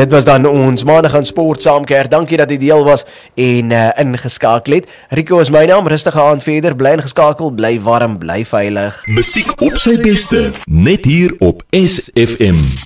Dit was dan ons maandag aan sport saamkeer. Dankie dat jy deel was en ingeskakel het. Rico is my naam, rustige aand verder, bly ingeskakel, bly warm, bly veilig. Musiek op sy beste, net hier op SFM.